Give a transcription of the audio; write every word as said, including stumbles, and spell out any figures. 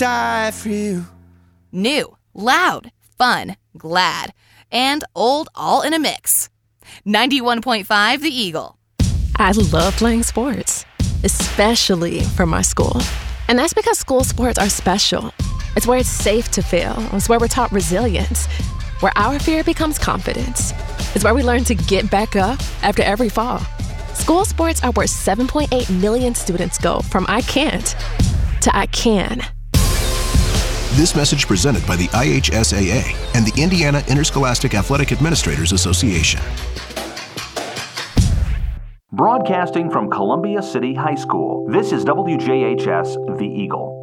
die for you. New, loud, fun, glad, and old all in a mix. ninety-one point five The Eagle. I love playing sports, especially for my school. And that's because school sports are special. It's where it's safe to fail. It's where we're taught resilience, where our fear becomes confidence. It's where we learn to get back up after every fall. School sports are where seven point eight million students go from I can't to I can. This message presented by the I H S A A and the Indiana Interscholastic Athletic Administrators Association. Broadcasting from Columbia City High School, this is W J H S The Eagle.